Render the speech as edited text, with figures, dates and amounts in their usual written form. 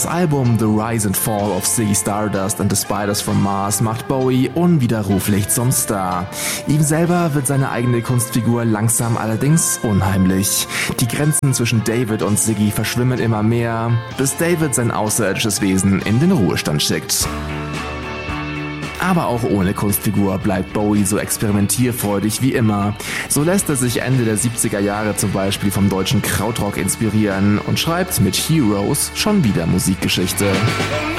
Das Album The Rise and Fall of Ziggy Stardust and the Spiders from Mars macht Bowie unwiderruflich zum Star. Ihm selber wird seine eigene Kunstfigur langsam allerdings unheimlich. Die Grenzen zwischen David und Ziggy verschwimmen immer mehr, bis David sein außerirdisches Wesen in den Ruhestand schickt. Aber auch ohne Kunstfigur bleibt Bowie so experimentierfreudig wie immer. So lässt er sich Ende der 70er Jahre zum Beispiel vom deutschen Krautrock inspirieren und schreibt mit Heroes schon wieder Musikgeschichte.